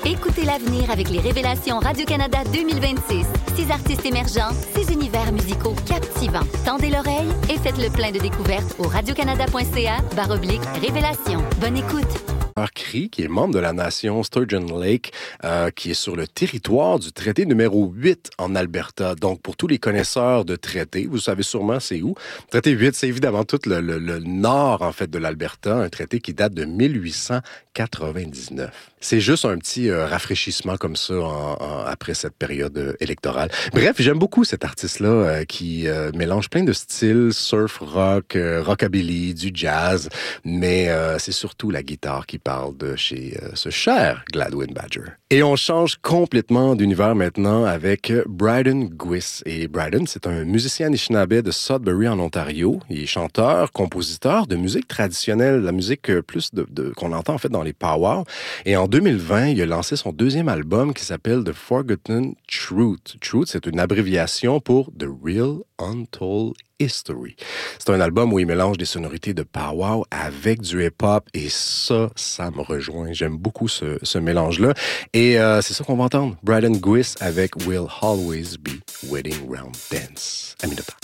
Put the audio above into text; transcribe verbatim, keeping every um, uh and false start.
Écoutez l'avenir avec les Révélations Radio-Canada deux mille vingt-six. Six artistes émergents, six univers musicaux captivants. Tendez l'oreille et faites le plein de découvertes au radiocanada.ca barre oblique Révélations. Bonne écoute. Cree, qui est membre de la nation Sturgeon Lake, euh, qui est sur le territoire du traité numéro huit en Alberta. Donc, pour tous les connaisseurs de traités, vous savez sûrement c'est où. Traité huit, c'est évidemment tout le, le, le nord, en fait, de l'Alberta, un traité qui date de mille huit cent quatre-vingt-dix-neuf. C'est juste un petit euh, rafraîchissement comme ça en, en, après cette période euh, électorale. Bref, j'aime beaucoup cet artiste-là euh, qui euh, mélange plein de styles, surf, rock, euh, rockabilly, du jazz, mais euh, c'est surtout la guitare qui parle de chez euh, ce cher Gladwin Badger. Et on change complètement d'univers maintenant avec Bryden Gwiss. Et Bryden, c'est un musicien anishinaabe de Sudbury en Ontario. Il est chanteur, compositeur de musique traditionnelle, la musique euh, plus de, de, qu'on entend en fait dans les powwows. Et en deux mille vingt, il a lancé son deuxième album qui s'appelle The Forgotten Truth. Truth, c'est une abréviation pour The Real Untold History. C'est un album où il mélange des sonorités de powwow avec du hip-hop et ça, ça me rejoint. J'aime beaucoup ce, ce mélange-là. Et euh, c'est ça qu'on va entendre. Bryden Gwiss avec Will Always Be Wedding Round Dance. À Minota.